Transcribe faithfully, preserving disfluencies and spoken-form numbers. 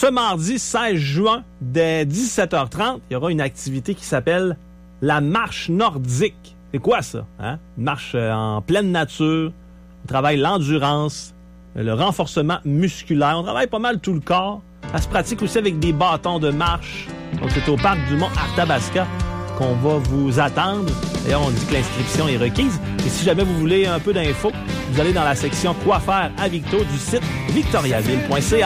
ce mardi seize juin, dès dix-sept heures trente, il y aura une activité qui s'appelle la marche nordique. C'est quoi ça? Hein? Une marche en pleine nature. On travaille l'endurance, le renforcement musculaire. On travaille pas mal tout le corps. Ça se pratique aussi avec des bâtons de marche. Donc, c'est au parc du Mont-Arthabasca qu'on va vous attendre. D'ailleurs, on dit que l'inscription est requise. Et si jamais vous voulez un peu d'infos, vous allez dans la section « Quoi faire à Victo » du site victoriaville point c a.